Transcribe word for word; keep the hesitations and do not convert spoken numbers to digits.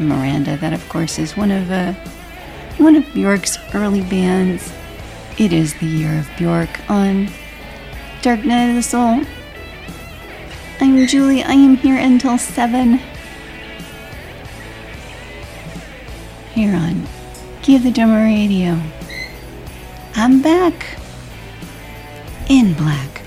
Miranda. That, of course, is one of uh, one of Bjork's early bands. It is the year of Bjork on Dark Night of the Soul. I'm Julie. I am here until seven. Here on Give the Drummer Radio. I'm back in black.